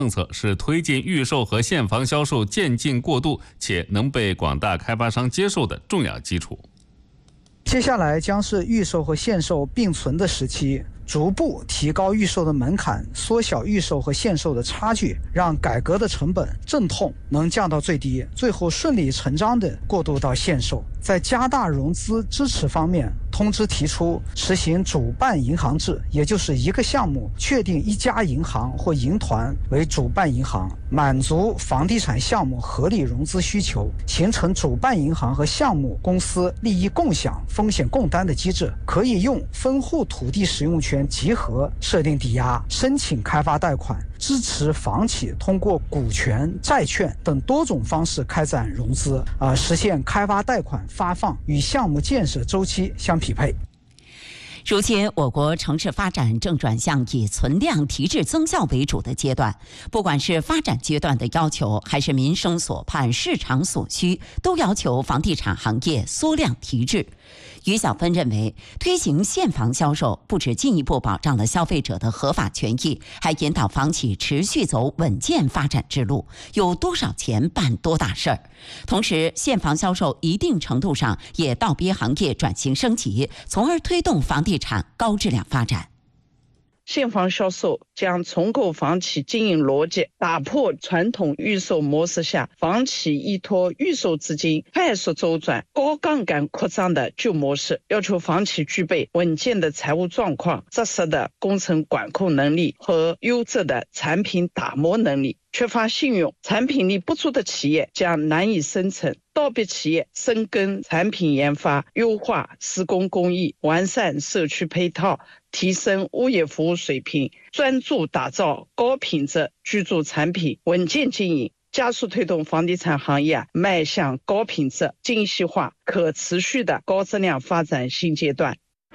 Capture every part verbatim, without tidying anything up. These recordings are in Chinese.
政策是推进预售和现房销售渐进过渡且能被广大开发商接受的重要基础。 接下来将是预售和现售并存的时期，逐步提高预售的门槛，缩小预售和现售的差距，让改革的成本阵痛能降到最低，最后顺理成章地过渡到现售。在加大融资支持方面，通知提出实行主办银行制，也就是一个项目确定一家银行或银团为主办银行，满足房地产项目合理融资需求，形成主办银行和项目公司利益共享、风险共担的机制，可以用分户土地使用权集合设定抵押，申请开发贷款，支持房企通过股权、债券等多种方式开展融资，啊、呃，实现开发贷款发放与项目建设周期相匹配。 如今，我国城市发展正转向以存量提质增效为主的阶段，不管是发展阶段的要求，还是民生所盼、市场所需，都要求房地产行业缩量提质。于小芬认为，推行现房销售不只进一步保障了消费者的合法权益，还引导房企持续走稳健发展之路，有多少钱办多大事儿。同时，现房销售一定程度上也倒逼行业转型升级，从而推动房地产高质量发展。 现房销售将重构房企经营逻辑，打破传统预售模式下房企依托预售资金快速周转、高杠杆扩张的旧模式，要求房企具备稳健的财务状况、扎实的工程管控能力和优质的产品打磨能力。缺乏信用、产品力不足的企业将难以生存，倒逼企业深耕产品研发、优化施工工艺、完善社区配套、提升物业服务水平，专注打造高品质居住产品，稳健经营，加速推动房地产行业迈向高品质、精细化、可持续的高质量发展新阶段。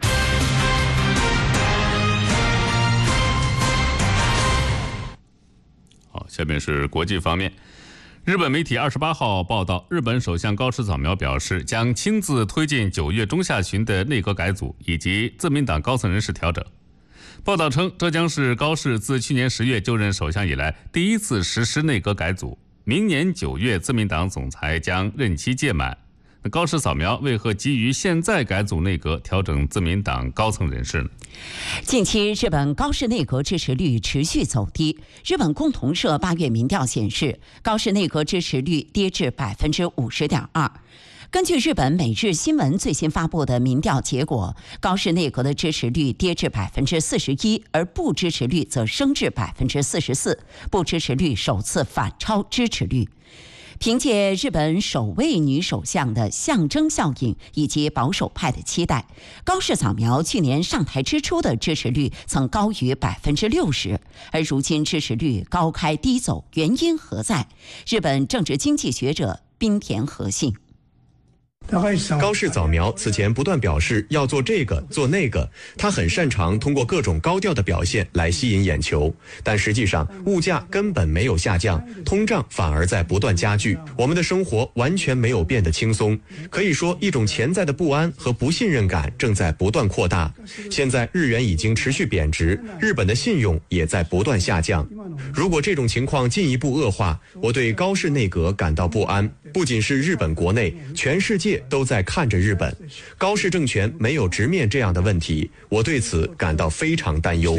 好，下面是国际方面。日本媒体二十八号报道，日本首相高市早苗表示，将亲自推进九月中下旬的内阁改组以及自民党高层人事调整。报道称，这将是高市自去年十月就任首相以来第一次实施内阁改组。明年九月，自民党总裁将任期届满。高市早苗为何急于现在改组内阁、调整自民党高层人士呢？ 近期日本高市内阁支持率持续走低。日本共同社八月民调显示，高市内阁支持率跌至百分之五十点二。根据日本每日新闻最新发布的民调结果，高市内阁的支持率跌至百分之四十一，而不支持率则升至百分之四十四，不支持率首次反超支持率。凭借日本首位女首相的象征效应以及保守派的期待，高市早苗去年上台之初的支持率曾高于百分之六十，而如今支持率高开低走，原因何在？日本政治经济学者滨田和信。 高市早苗此前不断表示要做这个做那个，他很擅长通过各种高调的表现来吸引眼球，但实际上物价根本没有下降，通胀反而在不断加剧，我们的生活完全没有变得轻松。可以说，一种潜在的不安和不信任感正在不断扩大。现在日元已经持续贬值，日本的信用也在不断下降。如果这种情况进一步恶化，我对高市内阁感到不安。不仅是日本国内，全世界都在看着日本。高市政权没有直面这样的问题，我对此感到非常担忧。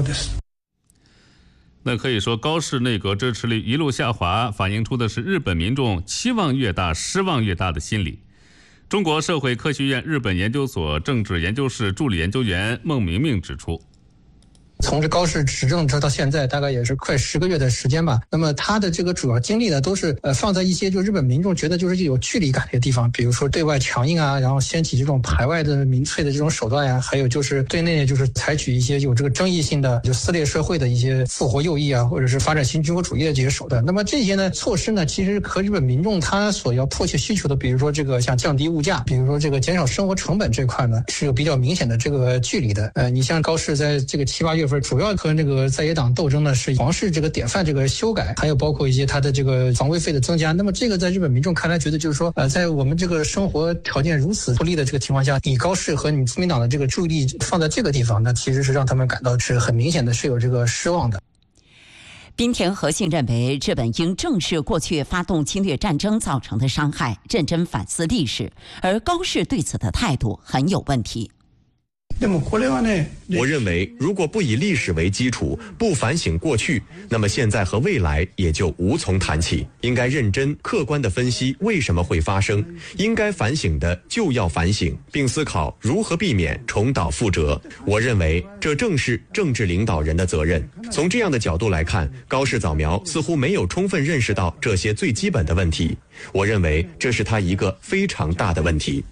那可以说，高市内阁支持率一路下滑，反映出的是日本民众期望越大、失望越大的心理。中国社会科学院日本研究所政治研究室助理研究员孟明明指出， 从这高市执政到现在大概也是快十个月的时间吧。那么他的这个主要精力呢，都是呃放在一些就日本民众觉得就是有距离感的地方，比如说对外强硬啊，然后掀起这种排外的民粹的这种手段呀、啊，还有就是对内就是采取一些有这个争议性的就撕裂社会的一些复活右翼啊，或者是发展新军国主义的这些手段。那么这些呢措施呢，其实和日本民众他所要迫切需求的，比如说这个像降低物价，比如说这个减少生活成本这块呢，是有比较明显的这个距离的。呃，你像高市在这个七八月份。主要和这个在野党斗争呢是皇室这个典范这个修改，还有包括一些它的这个防卫费的增加。那么这个在日本民众看来觉得就是说，呃，在我们这个生活条件如此不利的这个情况下，你高市和你自民党的这个注意力放在这个地方，那其实是让他们感到是很明显的是有这个失望的。 滨田和信认为，日本应正视过去发动侵略战争造成的伤害，认真反思历史，而高市对此的态度很有问题。 我认为，如果不以历史为基础，不反省过去，那么现在和未来也就无从谈起。应该认真、客观地分析为什么会发生，应该反省的就要反省，并思考如何避免重蹈覆辙。我认为，这正是政治领导人的责任。从这样的角度来看，高市早苗似乎没有充分认识到这些最基本的问题。我认为，这是他一个非常大的问题。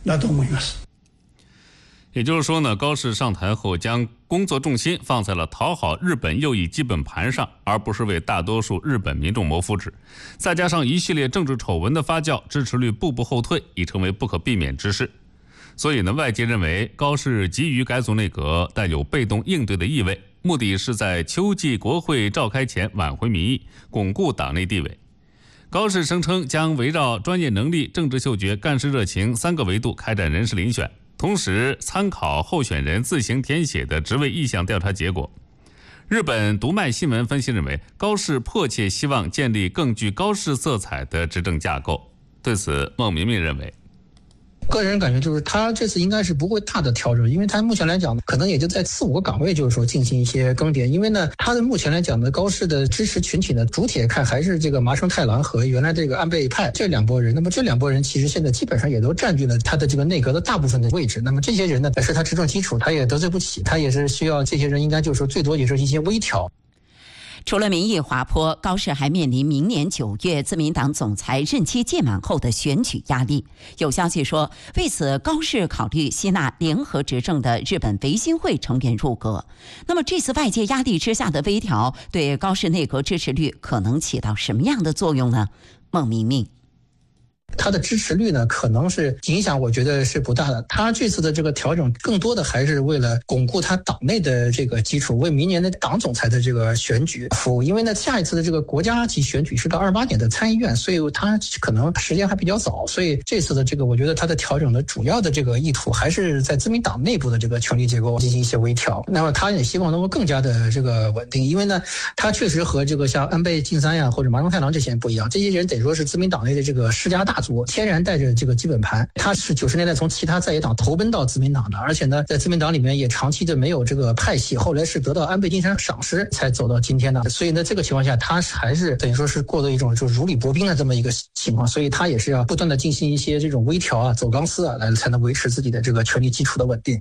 也就是说呢，高市上台后将工作重心放在了讨好日本右翼基本盘上，而不是为大多数日本民众谋福祉。再加上一系列政治丑闻的发酵，支持率步步后退，已成为不可避免之事。所以呢，外界认为高市急于改组内阁，带有被动应对的意味，目的是在秋季国会召开前挽回民意，巩固党内地位。高市声称将围绕专业能力、政治嗅觉、干事热情三个维度开展人事遴选，同时参考候选人自行填写的职位意向调查结果。日本读卖新闻分析认为，高市迫切希望建立更具高市色彩的执政架构。对此，孟明明认为， 个人感觉就是他这次应该是不会大的调整，因为他目前来讲可能也就在四五个岗位就是说进行一些更迭。因为呢，他的目前来讲呢，高市的支持群体呢，主体看还是这个麻生太郎和原来这个安倍派这两拨人。那么这两拨人其实现在基本上也都占据了他的这个内阁的大部分的位置。那么这些人呢，是他执政基础，他也得罪不起，他也是需要这些人应该就是说最多也是一些微调。 除了民意滑坡，高市还面临明年九月自民党总裁任期届满后的选举压力。有消息说，为此高市考虑吸纳联合执政的日本维新会成员入阁。那么这次外界压力之下的微调，对高市内阁支持率可能起到什么样的作用呢？孟明明。 他的支持率呢，可能是影响，我觉得是不大的。他这次的这个调整，更多的还是为了巩固他党内的这个基础，为明年的党总裁的这个选举服务。因为呢，下一次的这个国家级选举是到二八年的参议院，所以他可能时间还比较早。所以这次的这个，我觉得他的调整的主要的这个意图，还是在自民党内部的这个权力结构进行一些微调。那么他也希望能够更加的这个稳定，因为呢，他确实和这个像安倍晋三呀或者麻生太郎这些人不一样，这些人得说是自民党内的这个世家大族，天然带着这个基本盘。他是九十年代从其他在野党投奔到自民党的，而且呢，在自民党里面也长期的没有这个派系，后来是得到安倍晋三赏识才走到今天的。所以呢，这个情况下，他还是等于说是过的一种就如履薄冰的这么一个情况，所以他也是要不断的进行一些这种微调啊、走钢丝啊，来才能维持自己的这个权力基础的稳定。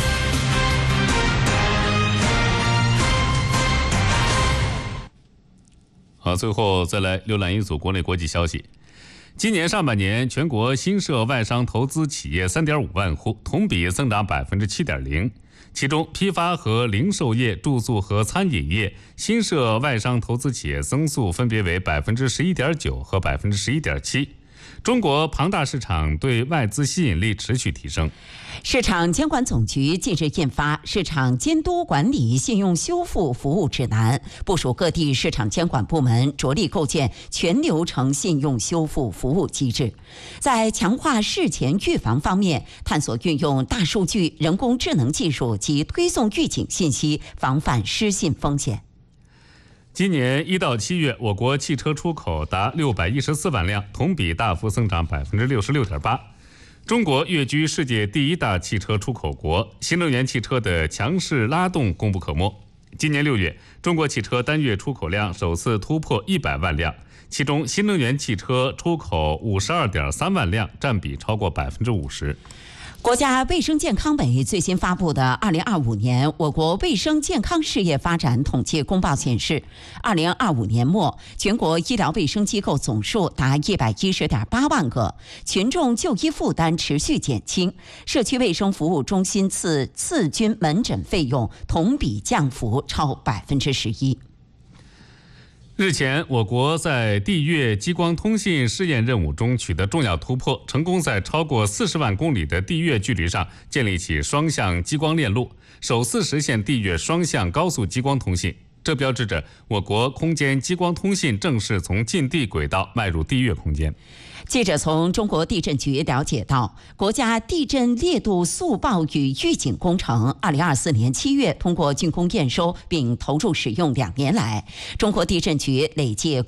好，最后再来浏览一组国内国际消息。今年上半年，全国新设外商投资企业 三点五万户，同比增长 百分之七点零。其中，批发和零售业、住宿和餐饮业新设外商投资企业增速分别为 百分之十一点九 和 百分之十一点七。中国庞大市场对外资吸引力持续提升。 市场监管总局近日印发《市场监督管理信用修复服务指南》，部署各地市场监管部门着力构建全流程信用修复服务机制。在强化事前预防方面，探索运用大数据、人工智能技术及推送预警信息，防范失信风险。 今年一到七月，我国汽车出口达六百一十四万辆，同比大幅增长 百分之六十六点八。中国跃居世界第一大汽车出口国，新能源汽车的强势拉动功不可没。今年六月，中国汽车单月出口量首次突破一百万辆，其中新能源汽车出口五十二点三万辆，占比超过 百分之五十。 国家卫生健康委最新发布的二零二五年我国卫生健康事业发展统计公报显示，二零二五年末，全国医疗卫生机构总数达一百一十点八万个，群众就医负担持续减轻，社区卫生服务中心次次均门诊费用同比降幅超百分之十一。 日前，我国在地月激光通信试验任务中取得重要突破，成功在超过四十万公里的地月距离上建立起双向激光链路，首次实现地月双向高速激光通信。 这标志着我国空间激光通信正式从近地轨道迈入地月空间。 记者从中国地震局了解到，国家地震烈度速报与预警工程二零二四年七月通过竣工验收并投入使用两年来，中国地震局累计